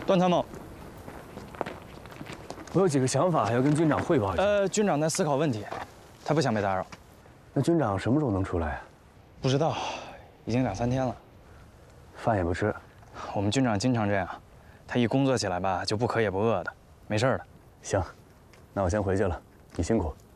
段参谋， 我有几个想法要跟军长汇报一下。 军长在思考问题，他不想被打扰。 那军长什么时候能出来啊？ 不知道，已经2、3天了。 饭也不吃。 我们军长经常这样，他一工作起来吧，就不渴也不饿的，没事的。 行，那我先回去了，你辛苦。